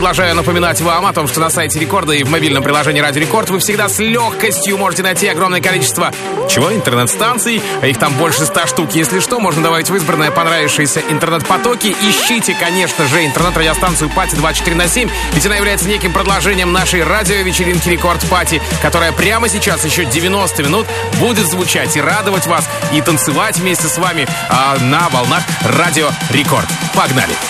Продолжаю напоминать вам о том, что на сайте Рекорда и в мобильном приложении Радио Рекорд вы всегда с легкостью можете найти огромное количество интернет-станций. Их там больше 100 штук. Если что, можно добавить в избранное понравившиеся интернет-потоки. Ищите, конечно же, интернет-радиостанцию Пати 24/7, ведь она является неким продолжением нашей радиовечеринки Рекорд Пати, которая прямо сейчас еще 90 минут будет звучать и радовать вас, и танцевать вместе с вами на волнах Радио Рекорд. Погнали!